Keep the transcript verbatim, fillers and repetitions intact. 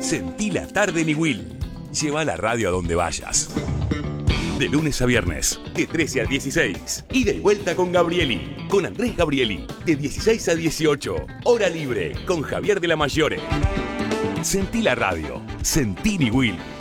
Sentí la tarde en Iguil. Lleva la radio a donde vayas. De lunes a viernes, de trece a dieciséis. Ida y vuelta con Gabrieli. Con Andrés Gabrieli. De dieciséis a dieciocho. Hora libre con Javier de la Maggiore. Sentí la radio. Sentí Iguil.